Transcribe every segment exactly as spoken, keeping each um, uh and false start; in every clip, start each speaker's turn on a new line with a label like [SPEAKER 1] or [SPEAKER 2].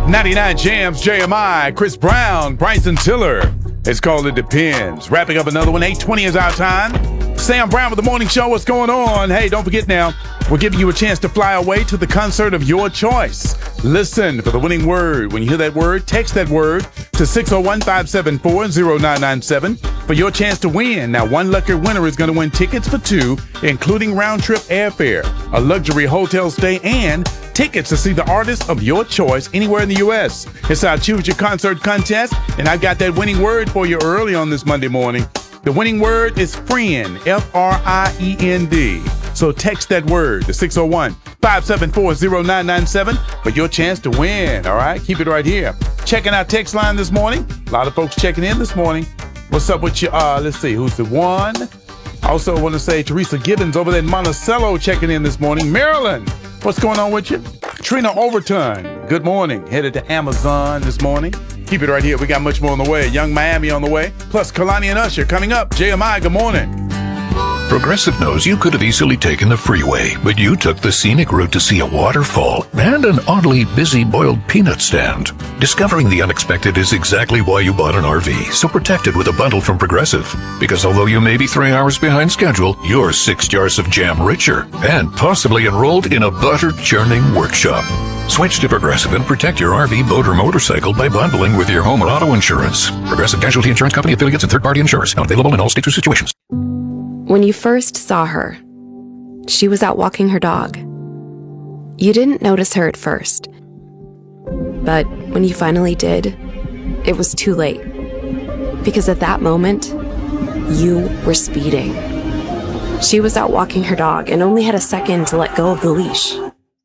[SPEAKER 1] ninety-nine Jams, J M I, Chris Brown, Bryson Tiller. It's called It Depends. Wrapping up another one. eight twenty is our time. Sam Brown with the morning show. What's going on? Hey, don't forget now, we're giving you a chance to fly away to the concert of your choice. Listen for the winning word. When you hear that word, text that word to six oh one, five seven four, oh nine nine seven for your chance to win. Now, one lucky winner is going to win tickets for two, including round-trip airfare, a luxury hotel stay, and tickets to see the artist of your choice anywhere in the U S. It's our Choose Your Concert contest, and I've got that winning word for you early on this Monday morning. The winning word is friend, F R I E N D. So text that word to six oh one, five seven four, oh nine nine seven for your chance to win, all right? Keep it right here. Checking our text line this morning. A lot of folks checking in this morning. What's up with you? Uh, let's see, who's the one? Also want to say Teresa Gibbons over there in Monticello checking in this morning. Maryland, what's going on with you? Trina Overton, good morning. Headed to Amazon this morning. Keep it right here. We got much more on the way. Young Miami on the way. Plus Kalani and Usher coming up. J M I, good morning.
[SPEAKER 2] Progressive knows you could have easily taken the freeway, but you took the scenic route to see a waterfall and an oddly busy boiled peanut stand. Discovering the unexpected is exactly why you bought an R V, so protect it with a bundle from Progressive. Because although you may be three hours behind schedule, you're six jars of jam richer and possibly enrolled in a butter-churning workshop. Switch to Progressive and protect your R V, boat, or motorcycle by bundling with your home or auto insurance. Progressive Casualty Insurance Company affiliates and third-party insurers. Not available in all states or situations.
[SPEAKER 3] When you first saw her, she was out walking her dog. You didn't notice her at first. But when you finally did, it was too late. Because at that moment, you were speeding. She was out walking her dog and only had a second to let go of the leash.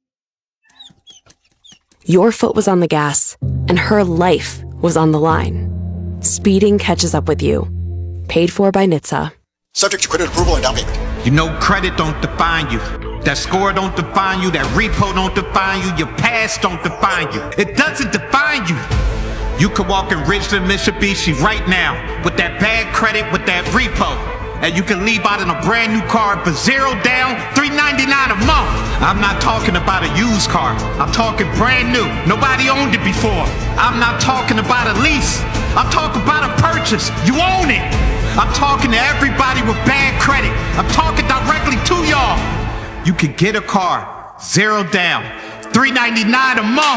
[SPEAKER 3] Your foot was on the gas, and her life was on the line. Speeding catches up with you. Paid for by N H T S A.
[SPEAKER 4] Subject to credit approval and down payment.
[SPEAKER 5] You know credit don't define you. That score don't define you. That repo don't define you. Your past don't define you. It doesn't define you. You could walk in Ridgeland, Mitsubishi right now with that bad credit, with that repo. And you can leave out in a brand new car for zero down, three ninety-nine a month. I'm not talking about a used car. I'm talking brand new. Nobody owned it before. I'm not talking about a lease. I'm talking about a purchase. You own it. I'm talking to everybody with bad credit. I'm talking directly to y'all. You can get a car, zero down, three ninety-nine a month.